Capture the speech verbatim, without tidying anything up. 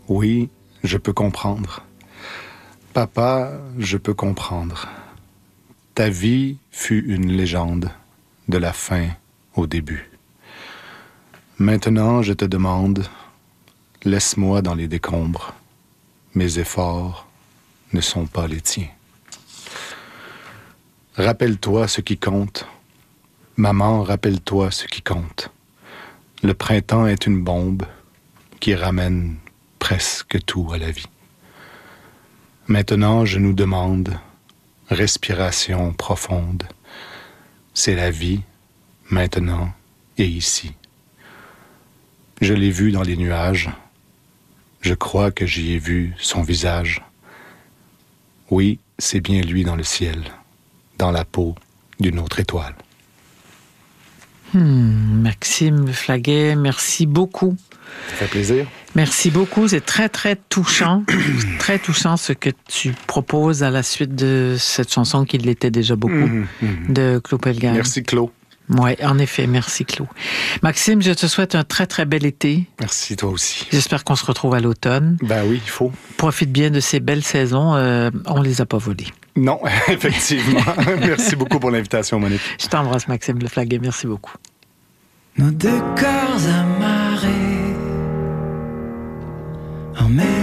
Oui, je peux comprendre. Papa, je peux comprendre. Ta vie fut une légende, de la fin au début. Maintenant, je te demande, laisse-moi dans les décombres. Mes efforts ne sont pas les tiens. Rappelle-toi ce qui compte. Maman, rappelle-toi ce qui compte. Le printemps est une bombe qui ramène presque tout à la vie. Maintenant, je nous demande, respiration profonde. C'est la vie, maintenant et ici. Je l'ai vu dans les nuages. Je crois que j'y ai vu son visage. Oui, c'est bien lui dans le ciel, dans la peau d'une autre étoile. Hmm, Maxime Flaguet, merci beaucoup. Ça fait plaisir. Merci beaucoup, c'est très très touchant, très touchant ce que tu proposes à la suite de cette chanson qui l'était déjà beaucoup, mmh, mmh. de Claude Pelgag. Merci Claude. Oui, en effet, merci Claude. Maxime, je te souhaite un très très bel été. Merci, toi aussi. J'espère qu'on se retrouve à l'automne. Ben oui, il faut. Profite bien de ces belles saisons, euh, on les a pas volées. Non, effectivement. Merci beaucoup pour l'invitation, Monique. Je t'embrasse, Maxime Flaguet, merci beaucoup. Nos deux corps amarrés en mer.